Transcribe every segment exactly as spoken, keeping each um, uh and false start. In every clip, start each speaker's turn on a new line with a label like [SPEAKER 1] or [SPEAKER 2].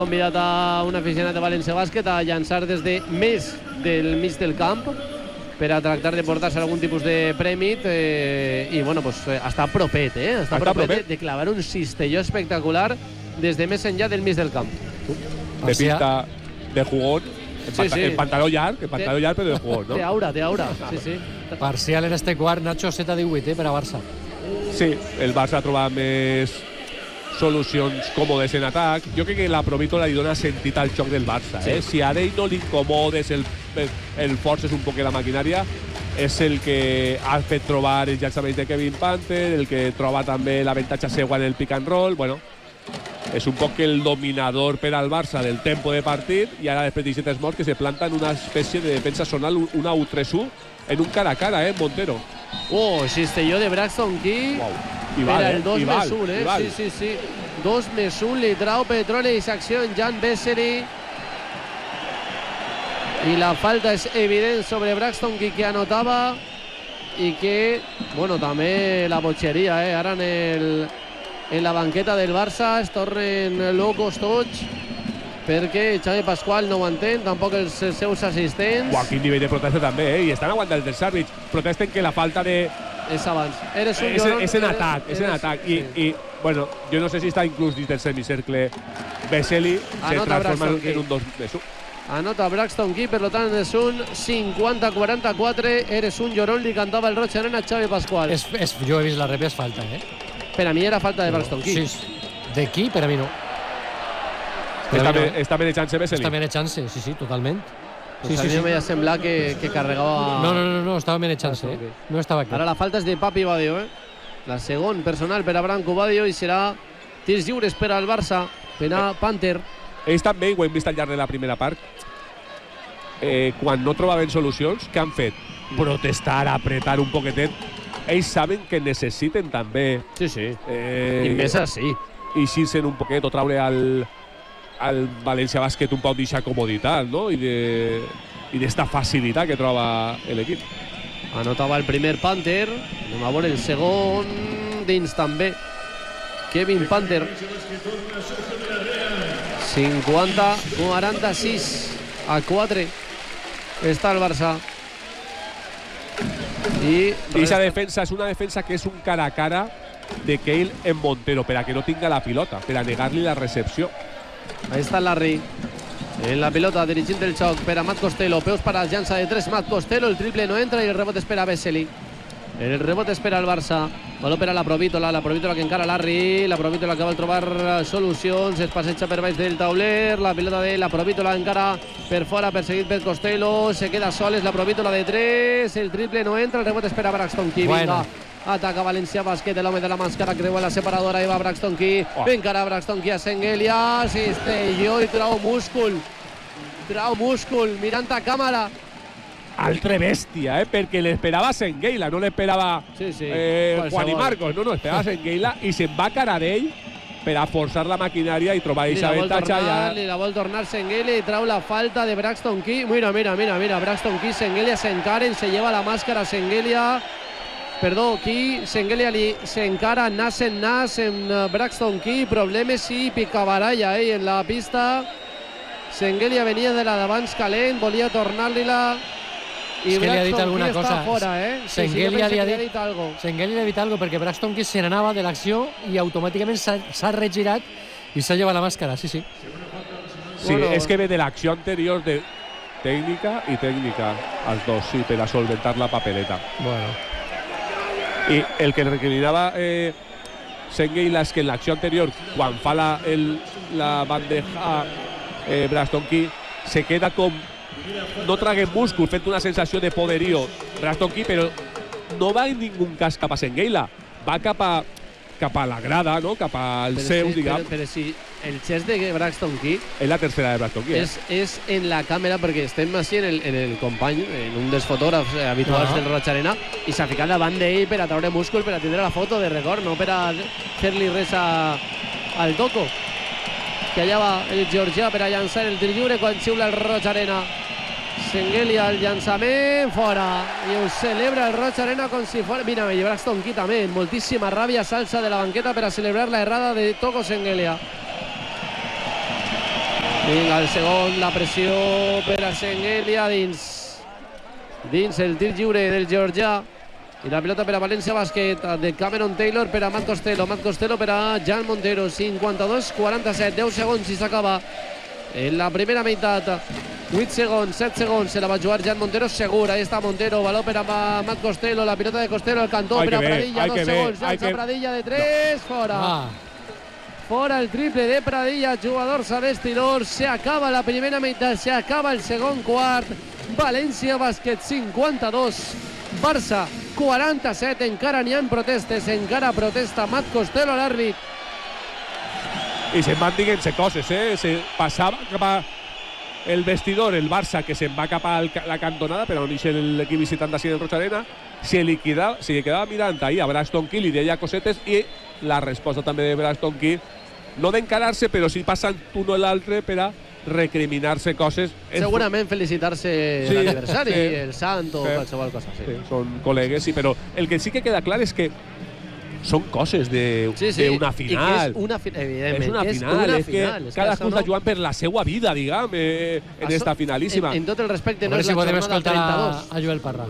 [SPEAKER 1] Convidat a un aficionat de València Bàsquet a llançar des de més del mig del camp per a tractar de portar-se algun tipus de prèmit eh, i bueno, pues, està propet, eh? Està, està propet, propet de clavar un cistelló espectacular des de més enllà del mig del camp.
[SPEAKER 2] De pista, de jugón, en, sí, sí. en pantaló llarg, en pantaló llarg, però de jugón, no?
[SPEAKER 1] Té aura, té aura, sí, sí.
[SPEAKER 3] Parcial en este quart, Nacho, set a divuit, eh, per a Barça.
[SPEAKER 2] Sí, el Barça ha trobat més solucions còmodes en atac. Jo crec que la Provítola li dona sentit al xoc del Barça. Eh? Sí. Si a ell no l'incomodes, el, el, el forces un poc la maquinària, és el que ha fet trobar els llançaments de Kevin Panther, el que troba també l'avantatge seu en el pick and roll. Bueno, és un poc el dominador per al Barça del tempo de partit, i ara després d'Ixetes Morts que se planta en una espècie de defensa zonal, una U tres U, en un cara a cara, eh, Montero.
[SPEAKER 1] Oh, cistelló de Braxton Key.
[SPEAKER 2] Wow.
[SPEAKER 1] I val, el dos més un, eh? Sí, sí, sí. dos més un, li trau Petrone i s'acció en Jan Vesely. I la falta és evident sobre Braxton Key, que anotava i que, bueno, també la botxeria, eh? Ara en, el, en la banqueta del Barça es tornen locos tots perquè Xavi Pasqual no ho entén, tampoc els seus assistents.
[SPEAKER 2] Uau, quin nivell de protesta també, eh? I estan aguantant els àrbits. Protesten que la falta de...
[SPEAKER 1] És abans. Eres un
[SPEAKER 2] és,
[SPEAKER 1] llorón.
[SPEAKER 2] És en atac, és en atac. I, sí. I, bueno, jo no sé si està inclús dins del semicercle. Vesely se transforma en un dos més un.
[SPEAKER 1] Anota Braxton Key, per tant és un cinquanta a quaranta-quatre. Eres un llorón, li cantava el Roig Arena a Xavi Pasqual.
[SPEAKER 3] És, és, jo he vist la rep, és falta, eh?
[SPEAKER 1] Per a mi era falta de Braxton Key.
[SPEAKER 3] Sí, de Key, per a mi no.
[SPEAKER 2] Està, no. Està manejant-se Vesely.
[SPEAKER 3] Està manejant-se, sí, sí, totalment.
[SPEAKER 1] Sí, sí, sí, a mi m'ha semblat que, que carregava...
[SPEAKER 3] No, no, no, no, estava manejant-se, eh? No estava aquí.
[SPEAKER 1] Ara la falta és de Papi Badio, eh? La segon personal per a Branco Badio i serà tirs lliures per al Barça, per a Panther.
[SPEAKER 2] Ells també, ho hem vist al llarg de la primera part, eh, quan no trobaven solucions, què han fet? Protestar, apretar un poquetet. Ells saben que necessiten també...
[SPEAKER 1] Sí, sí.
[SPEAKER 2] Eh,
[SPEAKER 1] I més així.
[SPEAKER 2] Eixir-se'n un poquet o traure al... al València Bàsquet un poc d'aquesta comoditat, no? I de i d'esta facilitat que troba l'equip.
[SPEAKER 1] Anotava el primer Panther, anem a veure el segon dins també. Kevin Panther. cinquanta a quaranta-sis a quatre. Està el Barça. I
[SPEAKER 2] aquesta defensa és una defensa que és un cara a cara de Keil en Montero, per a que no tinga la pilota, per a negar-li la recepció.
[SPEAKER 1] Ahí está Larry en la pelota, dirigint el xoc per a Matt Costello, peus para el llança de tres Matt Costello, el triple no entra i el rebot espera Vesely. El rebot espera el Barça, valor per a la Provítola, la Provítola que encara Larry, la Provítola que vol trobar solucions, es passeja per baix del tauler, la pilota de la Provítola encara per fora, perseguit per Costello, se queda sol, és la Provítola de tres, el triple no entra, el rebot espera Braxton Key. Bueno. Ataca València Bàsquet, l'home de la màscara creua la separadora i va Braxton Key. Oh. Encara Braxton Key a Sengelia, cistelló i trau múscul. Trau múscul, mirant a càmera.
[SPEAKER 2] Altre bèstia, eh? Perquè l'esperava Sengeila, no l'esperava
[SPEAKER 1] sí, sí.
[SPEAKER 2] eh, Juan i Marcos. No, no, esperava Sengeila i se'n va cara d'ell per a forçar la maquinària i trobar aquesta avantatge. Ja...
[SPEAKER 1] Li la vol tornar Sengelia i trau la falta de Braxton Key. Mira, mira, mira, mira, Braxton Key, Sengelia s'encaren, se lleva la màscara Sengelia. Perdó, Key, Sengelia li s'encara nas en nas en Braxton Key, problemes i picabaralla eh, en la pista. Sengelia venia de la d'abans calent, volia tornar-li-la i Braxton Key està fora, eh?
[SPEAKER 3] Sengelia li ha dit algo. Sengelia li ha dit algo perquè Braxton Key se n'anava de l'acció i automàticament s'ha regirat i s'ha llevat la màscara, sí, sí.
[SPEAKER 2] Sí, bueno, és que ve de l'acció anterior de tècnica i tècnica, els dos, sí, per a solventar la papeleta.
[SPEAKER 3] Bueno.
[SPEAKER 2] I el que recriminava eh, Sengeila és que en l'acció anterior, quan fa la, el, la bandeja eh, Braxton Key, se queda com no traguent múscul, fent una sensació de poderío Braxton Key, però no va en ningú cas cap a Sengeila, va cap a, cap a la grada, no? Cap al seu,
[SPEAKER 1] sí,
[SPEAKER 2] diguem.
[SPEAKER 1] Però, però si el gest de Braxton Key
[SPEAKER 2] és la tercera de Braxton Key,
[SPEAKER 1] és, eh? és en la càmera, perquè estem així en el, en el company, en un dels fotògrafs habituals uh -huh. del Roig Arena, i s'ha ficat davant d'ell per a treure múscul, per a tindre la foto de record, no per a fer-li res a, al Toco, que allà va el georgià per a llançar el tir lliure quan xiula el Roig Arena. Sengelia el llançament, fora, i ho celebra el Roig Arena com si fora... Mira, Braxton Key també, moltíssima ràbia, salsa de la banqueta per a celebrar la errada de Toco Sengelia. Vinga, el segon, la pressió per a Senghelia dins, dins el tir lliure del georgià. I la pilota per a València Bàsquet de Cameron Taylor per a Matt Costello. Matt Costello per a Jan Montero. cinquanta-dos quaranta-set, deu segons i s'acaba en la primera meitat. vuit segons, set segons, se la va jugar Jan Montero segura. Ahí està Montero, baló per a Matt Costello, la pilota de Costello, el cantó per a Pradilla, dos segons, llança Pradilla de tres, fora. Ah. Fora el triple de Pradilla, jugador Salestidor. Se acaba la primera meitat, se acaba el segon quart. València Bàsquet cinquanta-dos, Barça quaranta-set, encara n'hi ha protestes, encara protesta Matt Costello, l'àrbit.
[SPEAKER 2] I se'n van dient-se coses, eh? Se passava cap a el vestidor, el Barça, que se'n va cap a la cantonada, però on ix l'equip visitant d'ací del Roig Arena, se li quedava, se li quedava mirant ahí a Braston Key, li deia cosetes, i la resposta també de Braston Key, no d'encarar-se, però sí passant un o l'altre per a recriminar-se coses.
[SPEAKER 1] Segurament felicitar-se sí, l'aniversari, sí, el sant o sí, qualsevol cosa. Sí.
[SPEAKER 2] Sí, són col·legues, sí, però el que sí que queda clar és que són coses d'una sí, sí. final.
[SPEAKER 1] És una, evidentment,
[SPEAKER 2] és una
[SPEAKER 1] és
[SPEAKER 2] final.
[SPEAKER 1] Una
[SPEAKER 2] és
[SPEAKER 1] final.
[SPEAKER 2] Que és cadascú està no... jugant per la seva vida, diguem, eh, en Això, esta finalíssima.
[SPEAKER 1] En, en tot el respecte,
[SPEAKER 3] no
[SPEAKER 1] és
[SPEAKER 3] si
[SPEAKER 1] la
[SPEAKER 3] jornada trenta dos. A Joel Parra.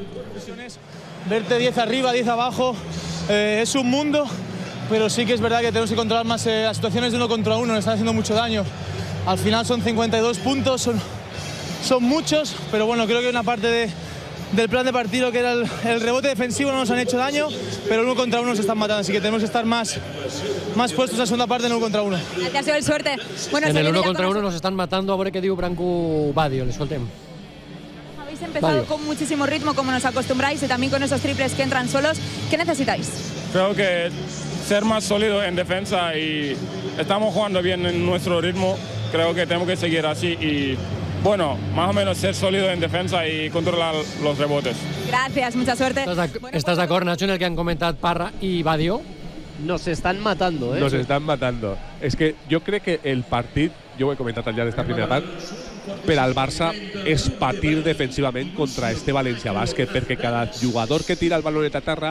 [SPEAKER 4] Verte diez arriba, diez abajo, eh, es un mundo, pero sí que es verdad que tenemos que controlar más eh, las situaciones de uno contra uno, nos están haciendo mucho daño. Al final son cincuenta y dos puntos, son, son muchos, pero bueno, creo que una parte de, del plan de partido, que era el, el rebote defensivo, no nos han hecho daño, pero uno contra uno nos están matando, así que tenemos que estar más, más puestos a la segunda parte en uno contra uno.
[SPEAKER 5] Gracias, Joel, suerte. Bueno,
[SPEAKER 3] en el uno contra uno nos están matando, a ver qué digo Branco Badio, le soltem.
[SPEAKER 5] Habéis empezado Badio. Con muchísimo ritmo, como nos acostumbráis, y también con esos triples que entran solos. ¿Qué necesitáis?
[SPEAKER 6] Creo que ser más sólidos en defensa, y estamos jugando bien en nuestro ritmo. Creo que tenemos que seguir así y, bueno, más o menos ser sólidos en defensa y controlar los rebotes.
[SPEAKER 5] Gracias, mucha suerte.
[SPEAKER 3] ¿Estás de acuerdo, Nacho, en el que han comentado Parra y Badio?
[SPEAKER 1] Nos están matando, ¿eh?
[SPEAKER 2] Nos están matando. És que jo crec que el partit, jo ho he comentat al llarg d'esta primera part, per al Barça és patir defensivament contra este València Bàsquet, perquè cada jugador que tira el balonet a terra,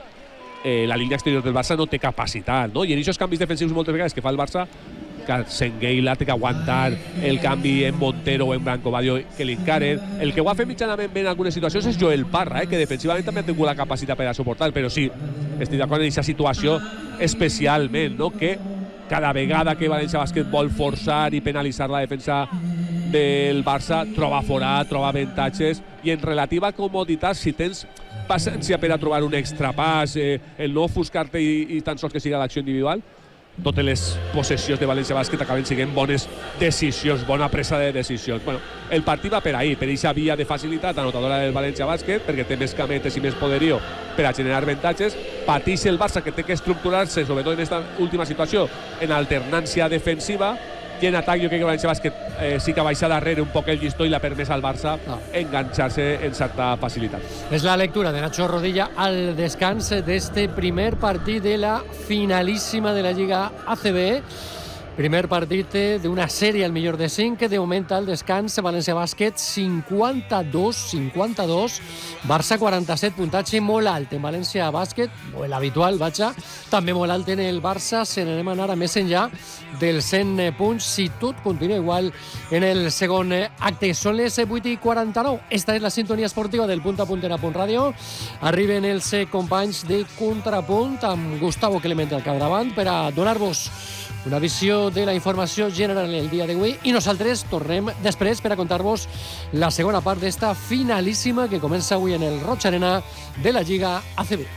[SPEAKER 2] eh, la línia exterior del Barça no té capacitat, no? I en aquests canvis defensius moltes vegades que fa el Barça, que Sengheila té que aguantar el canvi en Montero o en Branco Badio que l'encaren. El que ho ha fet mitjanament bé en algunes situacions és Joel Parra, eh, que defensivament també ha tingut la capacitat per a suportar, però sí, estic d'acord en aquesta situació especialment, no? Que cada vegada que València Bàsquet vol forçar i penalitzar la defensa del Barça, troba forat, troba avantatges, i en relativa comoditat, si tens paciència per a trobar un extrapàs, eh, el no ofuscar-te i, i tan sols que siga l'acció individual, totes les possessions de València Bàsquet acaben sent bones decisions, bona presa de decisions. Bueno, el partit va per ahí, per aquesta via de facilitat anotadora del València Bàsquet, perquè té més cametes i més poderio per a generar avantatges. Pateix el Barça, que té que estructurar-se, sobretot en aquesta última situació, en alternància defensiva, i en atac jo crec que València Bàsquet eh, sí que baixa darrere un poc el llistó i l'ha permès al Barça no. enganxar-se en certa facilitat.
[SPEAKER 3] És la lectura de Nacho Rodilla al descans d'este primer partit de la finalíssima de la Lliga A C B. Primer partit d'una sèrie al millor de cinc, de moment al descans València Bàsquet cinquanta-dos cinquanta-dos, Barça quaranta-set, puntatge molt alt en València Bàsquet, o l'habitual, vaja, també molt alt en el Barça. Se n'anem a anar a més enllà dels cent punts si tot continua igual en el segon acte. Són les vuit i quaranta-nou. Esta és la sintonia esportiva del Punt a Punt en A Punt Ràdio. Arriben els companys de Contrapunt amb Gustavo Clemente al capdavant per a donar-vos una visió de la informació general el dia d'avui, i nosaltres tornem després per a contar-vos la segona part d'esta finalíssima que comença avui en el Roig Arena de la Lliga A C B.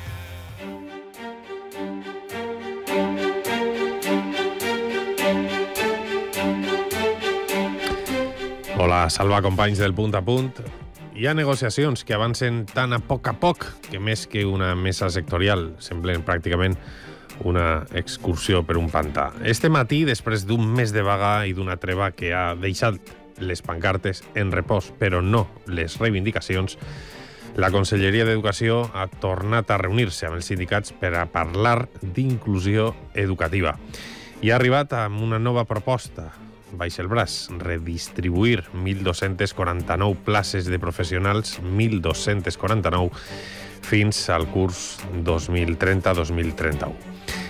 [SPEAKER 7] Hola, Salva, companys del Punt a Punt. Hi ha negociacions que avancen tan a poc a poc que més que una mesa sectorial semblen pràcticament una excursió per un pantà. Este matí, després d'un mes de vaga i d'una treva que ha deixat les pancartes en repòs, però no les reivindicacions, la Conselleria d'Educació ha tornat a reunir-se amb els sindicats per a parlar d'inclusió educativa. I ha arribat amb una nova proposta baix el braç: redistribuir mil dos-centes quaranta-nou places de professionals, mil dos-centes quaranta-nou, fins al curs dos mil trenta dos mil trenta-u.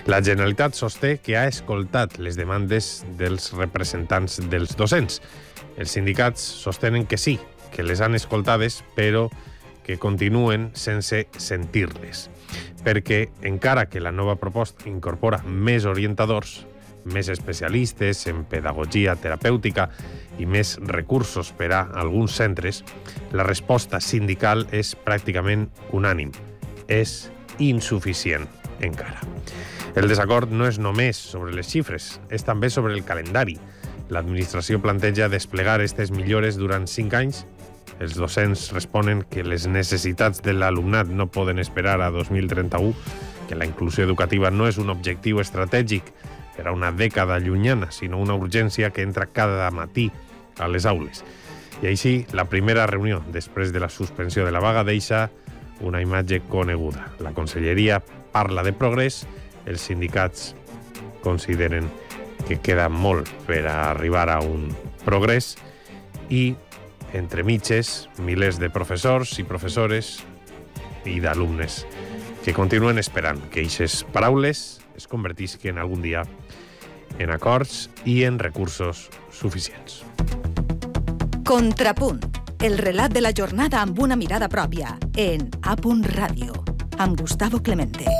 [SPEAKER 7] La Generalitat sosté que ha escoltat les demandes dels representants dels docents. Els sindicats sostenen que sí, que les han escoltades, però que continuen sense sentir-les. Perquè, encara que la nova proposta incorpora més orientadors, més especialistes en pedagogia terapèutica i més recursos per a alguns centres, la resposta sindical és pràcticament unànim. És insuficient encara. El desacord no és només sobre les xifres, és també sobre el calendari. L'administració planteja desplegar aquestes millores durant cinc anys. Els docents responen que les necessitats de l'alumnat no poden esperar a dos mil trenta-u, que la inclusió educativa no és un objectiu estratègic per a una dècada llunyana, sinó una urgència que entra cada matí a les aules. I així, la primera reunió després de la suspensió de la vaga deixa una imatge coneguda. La conselleria parla de progrés, els sindicats consideren que queda molt per a arribar a un progrés i, entre mitges, milers de professors i professores i d'alumnes que continuen esperant que aquestes paraules es convertisquen algun dia en acords i en recursos suficients.
[SPEAKER 8] Contrapunt, el relat de la jornada amb una mirada pròpia, en A Punt Ràdio, amb Gustavo Clemente.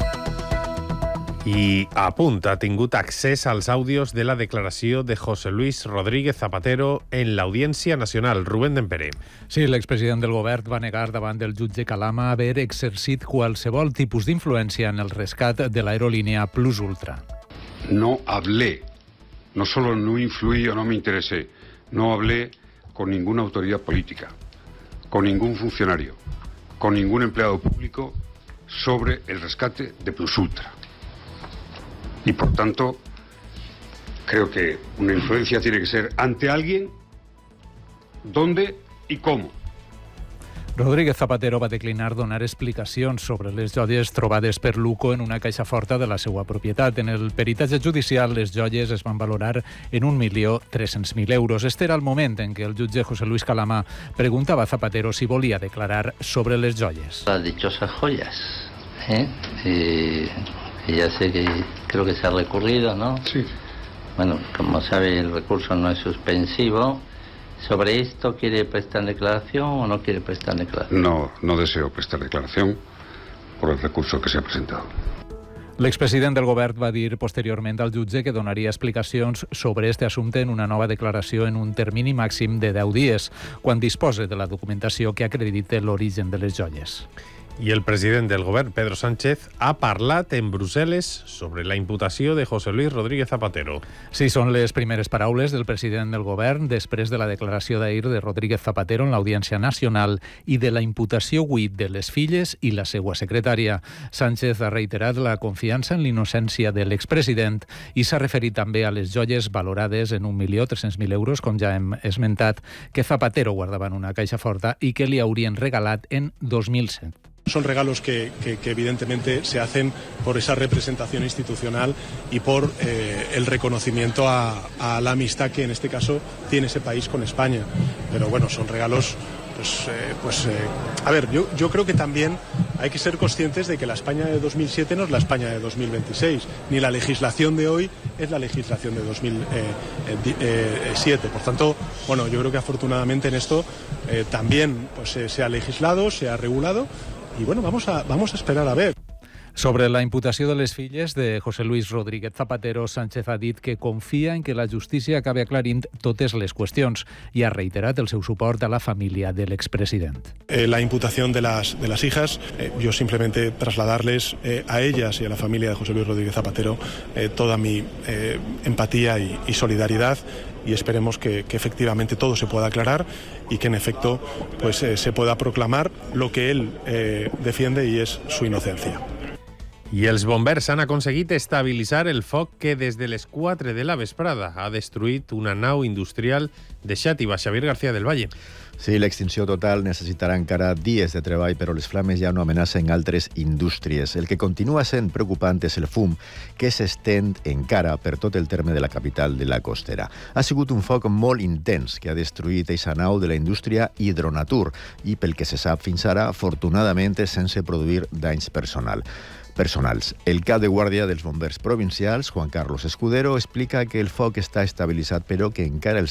[SPEAKER 7] I A Punt ha tingut accés als àudios de la declaració de José Luis Rodríguez Zapatero en l'Audiència Nacional. Rubén Dempere.
[SPEAKER 9] Sí, l'expresident del govern va negar davant del jutge Calama haver exercit qualsevol tipus d'influència en el rescat de l'aerolínea Plus Ultra.
[SPEAKER 10] No hablé, no solo no influí o no me interesé, no hablé con ninguna autoridad política, con ningún funcionario, con ningún empleado público sobre el rescate de Plus Ultra. Y por tanto, creo que una influencia tiene que ser ante alguien, dónde y cómo.
[SPEAKER 9] Rodríguez Zapatero va declinar donar explicacions sobre les joies trobades per Luco en una caixa forta de la seva propietat. En el peritatge judicial, les joies es van valorar en un milió tres-cents mil euros. Este era el moment en què el jutge José Luis Calama preguntava a Zapatero si volia declarar sobre les joies.
[SPEAKER 11] Las dichosas joyas, ¿eh? Y, y ya sé que creo que se ha recurrido, ¿no?
[SPEAKER 10] Sí.
[SPEAKER 11] Bueno, como sabe, el recurso no es suspensivo. ¿Sobre esto quiere prestar declaración o no quiere prestar declaración?
[SPEAKER 10] No, no deseo prestar declaración por el recurso que se ha presentado.
[SPEAKER 9] L'expresident del govern va dir posteriorment al jutge que donaria explicacions sobre este assumpte en una nova declaració en un termini màxim de deu dies, quan dispose de la documentació que acredite l'origen de les joies.
[SPEAKER 7] I el president del govern, Pedro Sánchez, ha parlat en Brussel·les sobre la imputació de José Luis Rodríguez Zapatero.
[SPEAKER 9] Sí, són les primeres paraules del president del govern després de la declaració d'ahir de Rodríguez Zapatero en l'Audiència Nacional i de la imputació avui de les filles i la seva secretària. Sánchez ha reiterat la confiança en l'innocència de l'expresident i s'ha referit també a les joies valorades en un milió tres-cents mil euros, com ja hem esmentat, que Zapatero guardava en una caixa forta i que li haurien regalat en dos mil set.
[SPEAKER 12] Son regalos que, que, que evidentemente se hacen por esa representación institucional y por eh, el reconocimiento a, a la amistad que en este caso tiene ese país con España. Pero bueno, son regalos, pues, eh, pues eh, a ver, yo, yo creo que también hay que ser conscientes de que la España de dos mil siete no es la España de dos mil veintiséis, ni la legislación de hoy es la legislación de dos mil siete. Por tanto, bueno, yo creo que afortunadamente en esto eh, también pues, eh, se ha legislado, se ha regulado. I bueno, vamos a, vamos a esperar a ver.
[SPEAKER 9] Sobre la imputació de les filles de José Luis Rodríguez Zapatero, Sánchez ha dit que confia en que la justícia acabi aclarint totes les qüestions i ha reiterat el seu suport a la família de l'expresident.
[SPEAKER 12] Eh, la imputación de las, de las hijas, eh, yo simplemente trasladarles eh, a ellas y a la familia de José Luis Rodríguez Zapatero eh, toda mi eh, empatía y, y solidaridad, y esperemos que, que efectivamente todo se pueda aclarar y que en efecto pues, eh, se pueda proclamar lo que él eh, defiende y es su inocencia.
[SPEAKER 7] I els bombers han aconseguit estabilitzar el foc que des de les quatre de la vesprada ha destruït una nau industrial de Xàtiva. Xavier García del Valle.
[SPEAKER 13] Sí, l'extinció total necessitarà encara dies de treball, però les flames ja no amenacen altres indústries. El que continua sent preocupant és el fum, que s'estén encara per tot el terme de la capital de la Costera. Ha sigut un foc molt intens que ha destruït eixa nau de la indústria Hidronatur i, pel que se sap fins ara, afortunadament sense produir danys personal. personals. El cap de guàrdia dels bombers provincials, Juan Carlos Escudero, explica que el foc està estabilitzat però que encara els